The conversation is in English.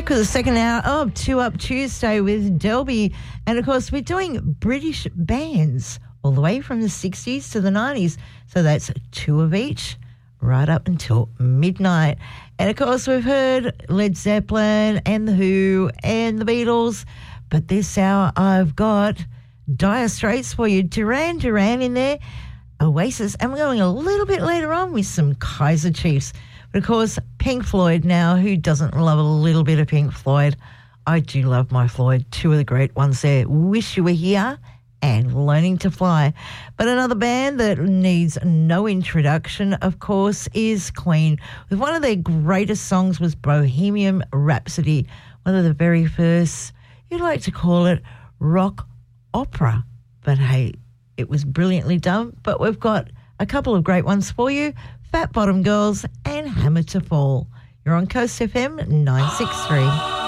Back with the second hour of Two Up Tuesday with Delby. And, of course, we're doing British bands all the way from the 60s to the 90s. So that's two of each right up until midnight. And, of course, we've heard Led Zeppelin and The Who and the Beatles. But this hour I've got Dire Straits for you. Duran Duran in there, Oasis. And we're going a little bit later on with some Kaiser Chiefs. But, of course, Pink Floyd now. Who doesn't love a little bit of Pink Floyd? I do love my Floyd. Two of the great ones there, Wish You Were Here and Learning to Fly. But another band that needs no introduction, of course, is Queen. With one of their greatest songs was Bohemian Rhapsody, one of the very first, you'd like to call it rock opera. But, hey, it was brilliantly done. But we've got a couple of great ones for you. Fat Bottom Girls and Hammer to Fall. You're on Coast FM 963.